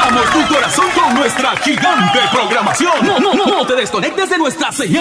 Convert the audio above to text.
Conquistamos tu corazón con nuestra gigante programación. No te desconectes de nuestra señal.